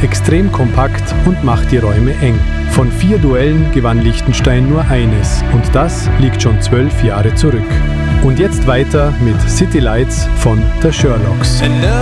extrem kompakt und macht die Räume eng. Von 4 Duellen gewann Liechtenstein nur eines und das liegt schon 12 Jahre zurück. Und jetzt weiter mit City Lights von The Sherlocks.